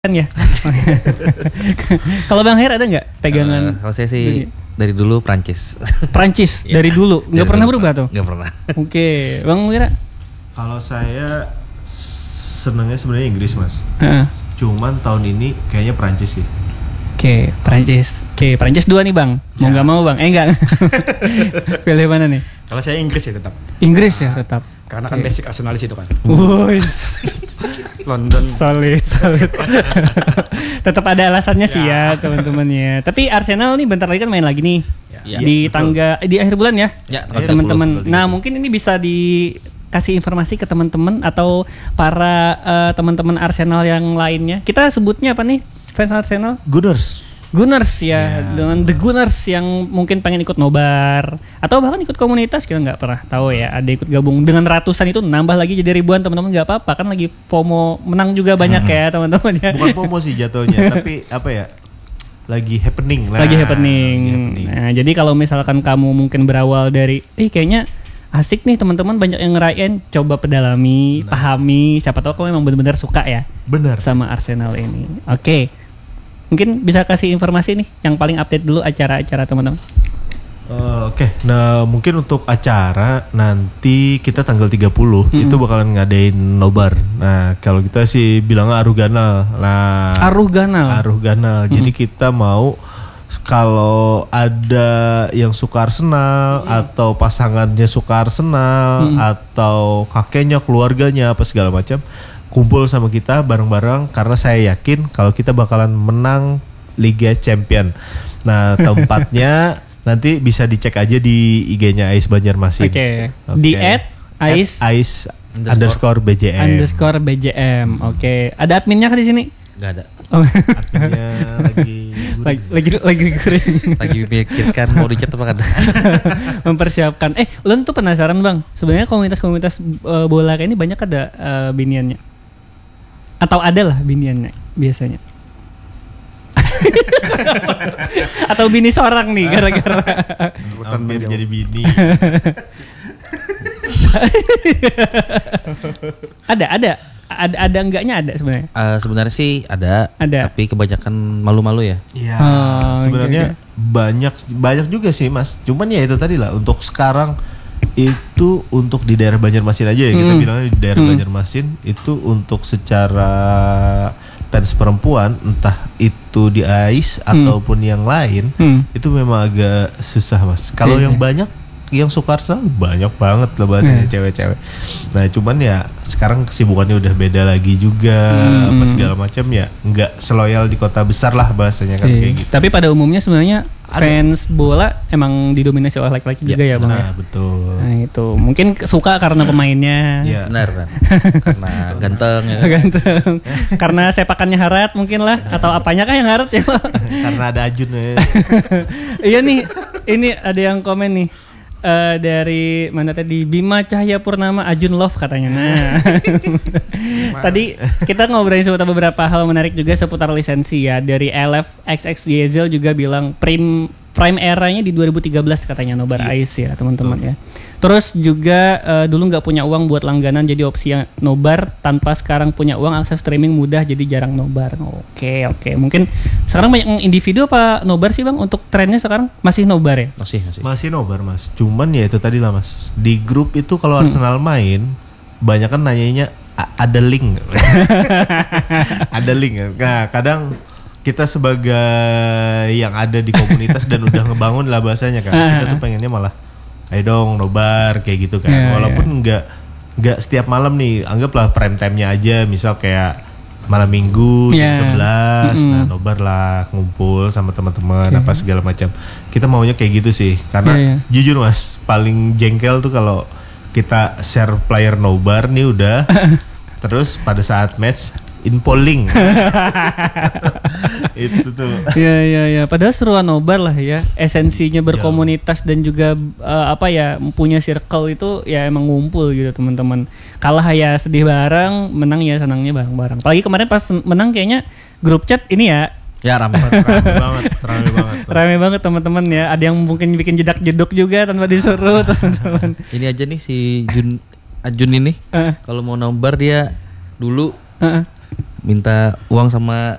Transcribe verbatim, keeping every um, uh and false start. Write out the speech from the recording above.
kan ya. Kalau Bang Her ada nggak pegangan? Uh, kalau saya sih dari dulu Prancis. Prancis dari dulu, nggak pernah berubah tuh? Nggak pernah. Oke, okay. Bang Wira? Kalau saya senangnya sebenarnya Inggris mas. Uh. Cuman tahun ini kayaknya Prancis sih. Oke, okay, Prancis. Oke, okay, Prancis dua nih Bang. Mau nggak ya. mau Bang? Eh enggak. Pilih mana nih? Kalau saya Inggris ya tetap. Inggris ya tetap. Karena okay. kan basic Arsenalis itu kan. Wuss. London. Solid, solid. Tetap ada alasannya sih ya, ya teman-teman ya. Tapi Arsenal nih bentar lagi kan main lagi nih. Ya. Di ya, tangga di akhir bulan ya. Ya, teman-teman. Nah, mungkin ini bisa dikasih informasi ke teman-teman atau para uh, teman-teman Arsenal yang lainnya. Kita sebutnya apa nih? Fans Arsenal? Gunners. Gunners ya, yeah. Dengan The Gunners yang mungkin pengen ikut nobar atau bahkan ikut komunitas, kita nggak pernah tahu ya. Ada ikut gabung dengan ratusan itu nambah lagi jadi ribuan, teman-teman nggak apa-apa kan, lagi FOMO menang juga banyak ya teman-teman ya. Bukan FOMO sih jatuhnya, tapi apa ya? Lagi happening lah. Lagi happening. Lagi happening. Nah, jadi kalau misalkan kamu mungkin berawal dari, eh kayaknya asik nih teman-teman banyak yang ngerayain, coba pedalami, nah. pahami, siapa tahu kamu memang benar-benar suka ya. Benar. Sama Arsenal ini. Oke. Okay. Mungkin bisa kasih informasi nih yang paling update dulu acara-acara teman-teman. Uh, Oke, okay. Nah mungkin untuk acara nanti kita tanggal tiga puluh mm-hmm. itu bakalan ngadain nobar. Nah kalau kita sih bilangnya aruganal. Nah, aruganal. Aruganal. Mm-hmm. Jadi kita mau kalau ada yang suka Arsenal mm-hmm. atau pasangannya suka Arsenal mm-hmm. atau kakeknya, keluarganya apa segala macam, kumpul sama kita bareng-bareng karena saya yakin kalau kita bakalan menang Liga Champion. Nah tempatnya nanti bisa dicek aja di I G-nya Ais Banjarmasin. Oke. Okay. Okay. Di at Ais Ais underscore B J M. Underscore B J M. Oke. Okay. Ada adminnya kan di sini? Gak ada. Oh. Adminnya lagi lagi lagi lagi guring. Lagi mikirkan mau dicat apa kan? Mempersiapkan. Eh, Ulan tuh penasaran Bang. Sebenarnya komunitas-komunitas uh, bola kayak ini banyak ada uh, biniannya. Atau ada lah biniannya biasanya. Atau bini seorang nih gara-gara hampir jadi bini. ada ada ada ada enggaknya ada sebenarnya. Uh, sebenarnya sih ada, ada, tapi kebanyakan malu-malu ya. Iya. Oh, sebenarnya okay. banyak banyak juga sih Mas. Cuman ya itu tadi lah, untuk sekarang itu untuk di daerah Banjarmasin aja ya, hmm. kita bilangnya di daerah hmm. Banjarmasin itu untuk secara fans perempuan, entah itu di Ais hmm. ataupun yang lain, hmm. itu memang agak susah Mas. Kalau yang banyak yang suka Arsenal banyak banget lah bahasanya, yeah. cewek-cewek. Nah cuman ya sekarang kesibukannya udah beda lagi juga, hmm. apa segala macam ya, nggak seloyal di kota besar lah bahasanya kan, yeah. kayak gitu. Tapi pada umumnya sebenarnya fans bola emang didominasi oleh laki-laki ya, juga ya Bang. Nah, ya? Betul. Nah itu mungkin suka karena pemainnya. Ya. Benar kan. Karena ganteng ya. Ganteng. Karena sepakannya harat mungkin lah, atau apanya kah yang harat ya? Karena ada Ajun ya. Iya nih, ini ada yang komen nih. Uh, dari mana tadi, Bima Cahya Purnama Ajun Love katanya. Nah, tadi kita ngobrolin seputar beberapa hal menarik juga seputar lisensi ya. Dari L F X X Yezel juga bilang prime prime eranya di dua ribu tiga belas katanya nobar yeah. Ais ya teman-teman ya. Terus juga uh, dulu nggak punya uang buat langganan jadi opsi yang nobar, tanpa sekarang punya uang akses streaming mudah jadi jarang nobar. Oke oke. Mungkin sekarang banyak individu apa nobar sih Bang untuk trennya sekarang? Masih nobar ya? Masih masih. Masih nobar Mas. Cuman ya itu tadi lah Mas. Di grup itu kalau Arsenal hmm. main, banyak kan nanyanya ada link. Ada link. Nah kadang kita sebagai yang ada di komunitas dan udah ngebangun lah bahasanya kan, kita tuh pengennya malah ayo dong nobar kayak gitu kan, yeah, walaupun yeah. nggak nggak setiap malam nih, anggaplah prime time-nya aja, misal kayak malam minggu yeah. jam sebelas, mm-hmm. nah nobar lah, ngumpul sama teman-teman okay. apa segala macam. Kita maunya kayak gitu sih, karena yeah, yeah. jujur Mas, paling jengkel tuh kalau kita share player nobar nih udah, terus pada saat match info link. Itu tuh. Iya iya iya. Padahal seruan nobar lah ya. Esensinya berkomunitas dan juga uh, apa ya, punya circle itu ya emang ngumpul gitu teman-teman. Kalah ya sedih bareng, menang ya senangnya bareng-bareng. Apalagi kemarin pas menang kayaknya grup chat ini ya. Ya rame banget, rame banget, rame banget. Rame banget teman-teman ya. Ada yang mungkin bikin jedak-jeduk juga tanpa disuruh teman-teman. Ini aja nih si Jun Ajun ini. Uh. Kalau mau nobar dia dulu. Uh-uh. minta uang sama